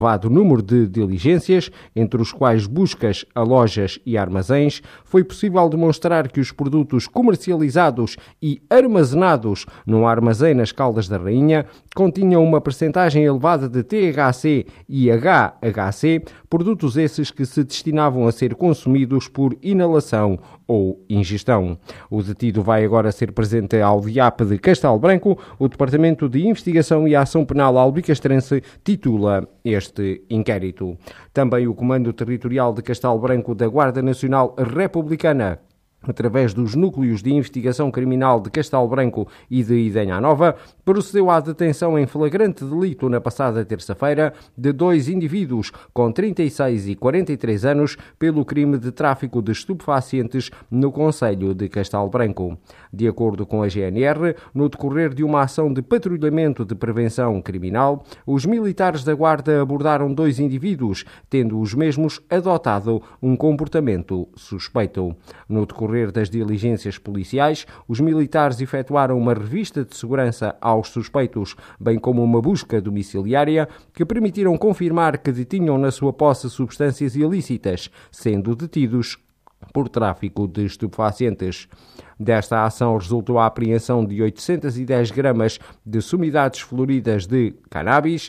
elevado número de diligências, entre os quais buscas a lojas e armazéns, foi possível demonstrar que os produtos comercializados e armazenados num armazém nas Caldas da Rainha continham uma percentagem elevada de THC e HHC, produtos esses que se destinavam a ser consumidos por inalação ou ingestão. O detido vai agora ser presente ao DIAP de Castelo Branco. O Departamento de Investigação e Ação Penal albicastrense titula este inquérito. Também o Comando Territorial de Castelo Branco da Guarda Nacional Republicana, através dos núcleos de investigação criminal de Castelo Branco e de Idenha Nova, procedeu à detenção em flagrante delito na passada terça-feira de 2 indivíduos com 36 e 43 anos pelo crime de tráfico de estupefacientes no concelho de Castelo Branco. De acordo com a GNR, no decorrer de uma ação de patrulhamento de prevenção criminal, os militares da Guarda abordaram 2 indivíduos, tendo os mesmos adotado um comportamento suspeito. No decorrer das diligências policiais, os militares efetuaram uma revista de segurança aos suspeitos, bem como uma busca domiciliária que permitiram confirmar que detinham na sua posse substâncias ilícitas, sendo detidos por tráfico de estupefacientes. Desta ação resultou a apreensão de 810 gramas de sumidades floridas de cannabis,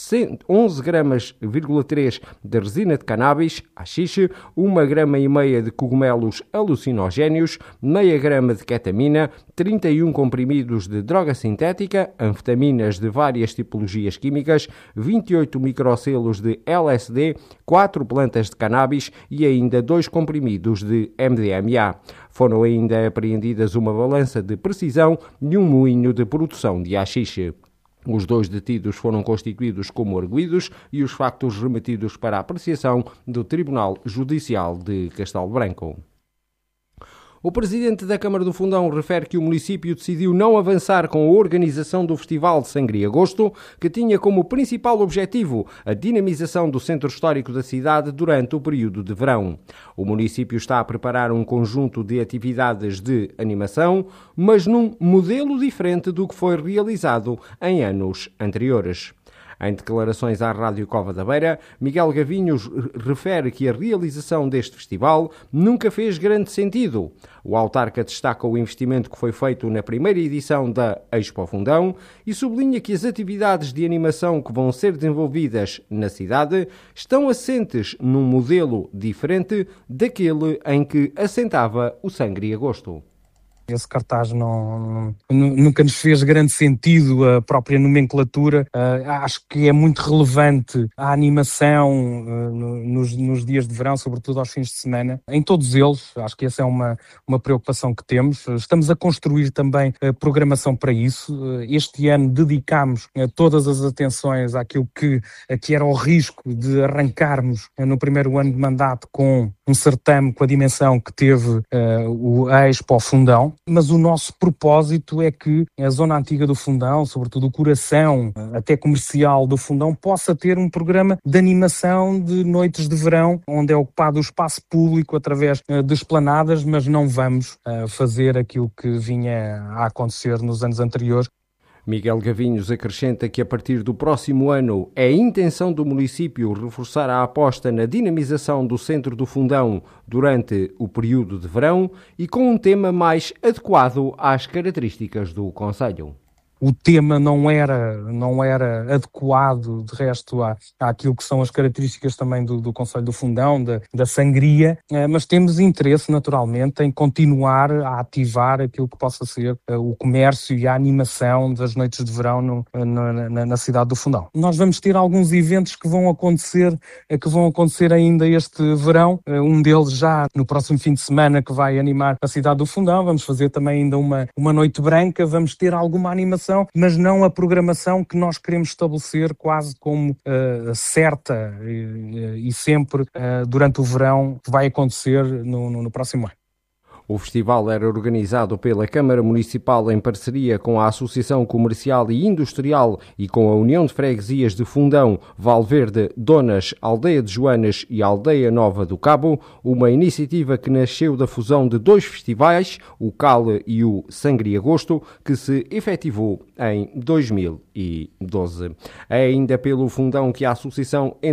11 gramas,3 de resina de cannabis, haxixe, 1,5 grama de cogumelos alucinogénios, meia grama de ketamina, 31 comprimidos de droga sintética, anfetaminas de várias tipologias químicas, 28 microselos de LSD, 4 plantas de cannabis e ainda 2 comprimidos de MDMA. Foram ainda apreendidas uma balança de precisão e um moinho de produção de haxixe. Os 2 detidos foram constituídos como arguidos e os factos remetidos para a apreciação do Tribunal Judicial de Castelo Branco. O presidente da Câmara do Fundão refere que o município decidiu não avançar com a organização do Festival de Sangria e Agosto, que tinha como principal objetivo a dinamização do centro histórico da cidade durante o período de verão. O município está a preparar um conjunto de atividades de animação, mas num modelo diferente do que foi realizado em anos anteriores. Em declarações à Rádio Cova da Beira, Miguel Gavinhos refere que a realização deste festival nunca fez grande sentido. O autarca destaca o investimento que foi feito na primeira edição da Expo Fundão e sublinha que as atividades de animação que vão ser desenvolvidas na cidade estão assentes num modelo diferente daquele em que assentava o Sangria e Agosto. Esse cartaz nunca nos fez grande sentido, a própria nomenclatura. Acho que é muito relevante a animação nos dias de verão, sobretudo aos fins de semana, em todos eles. Acho que essa é uma preocupação que temos. Estamos a construir também a programação para isso. Este ano dedicámos todas as atenções àquilo que era o risco de arrancarmos no primeiro ano de mandato com um certame com a dimensão que teve a Expo Fundão. Mas o nosso propósito é que a zona antiga do Fundão, sobretudo o coração até comercial do Fundão, possa ter um programa de animação de noites de verão, onde é ocupado o espaço público através de esplanadas, mas não vamos fazer aquilo que vinha a acontecer nos anos anteriores. Miguel Gavinhos acrescenta que a partir do próximo ano é a intenção do município reforçar a aposta na dinamização do centro do Fundão durante o período de verão e com um tema mais adequado às características do concelho. O tema não era adequado, de resto, àquilo que são as características também do Concelho do Fundão, da sangria, mas temos interesse, naturalmente, em continuar a ativar aquilo que possa ser o comércio e a animação das noites de verão na cidade do Fundão. Nós vamos ter alguns eventos que vão acontecer ainda este verão, um deles já no próximo fim de semana, que vai animar a cidade do Fundão. Vamos fazer também ainda uma noite branca, vamos ter alguma animação, mas não a programação que nós queremos estabelecer quase como certa e sempre durante o verão que vai acontecer no próximo ano. O festival era organizado pela Câmara Municipal em parceria com a Associação Comercial e Industrial e com a União de Freguesias de Fundão, Valverde, Donas, Aldeia de Joanas e Aldeia Nova do Cabo, uma iniciativa que nasceu da fusão de 2 festivais, o Cale e o Sangria e Agosto, que se efetivou em 2012. É ainda pelo Fundão que a Associação